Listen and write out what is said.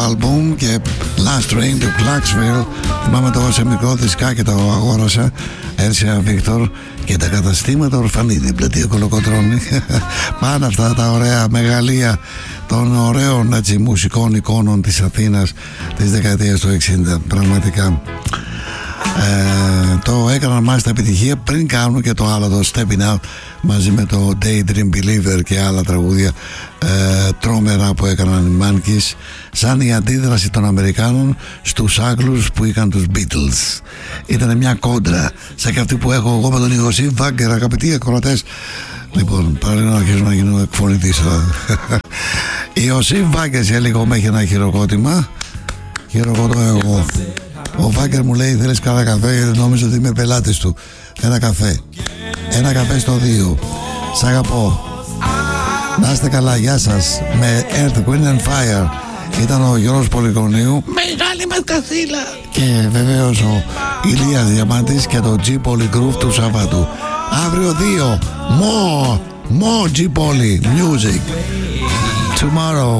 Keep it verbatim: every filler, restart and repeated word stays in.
άλμπουμ και Last Train του Clarksville. Θυμάμαι το σε μικρό δισκάκι το αγόρασα, Έρσια Βίκτορ, και τα καταστήματα Ορφανίδη, πλατεία Κολοκοτρώνη. Πάνε αυτά τα ωραία μεγαλεία των ωραίων, έτσι, μουσικών εικόνων της Αθήνας της δεκαετίας του εξήντα. Πραγματικά ε, το έκαναν μάλιστα επιτυχία πριν κάνουν και το άλλο, το Stepping Out, μαζί με το Daydream Believer και άλλα τραγούδια ε, τρόμερα που έκαναν οι Monkees, σαν η αντίδραση των Αμερικάνων στους Άγγλους που είχαν τους Beatles. Ήταν μια κόντρα σαν και αυτή που έχω εγώ με τον Ιωσήφ Βάγκερ, αγαπητοί ακροατές. Λοιπόν, πάλι να αρχίσω να γίνω εκφωνητής. Ιωσήφ Βάγκερ σε λίγο με έχει ένα χειροκρότημα. Χειροκρότω εγώ. Ο Βάγκερ μου λέει: θέλεις καλά καφέ? Γιατί νόμιζα ότι είμαι πελάτης του. Ένα καφέ. Ένα καφέ στο δύο. Σ' αγαπώ. Να είστε καλά, γεια σας. Με Earth, Wind and Fire ήταν ο Γιώργος Πολυχρονίου, μεγάλη μας καθήλα, και βεβαίως ο Ηλίας Διαμάντης και το G-Poly Groove του Σαββάτου. Αύριο δύο. More, more G-Poly music tomorrow.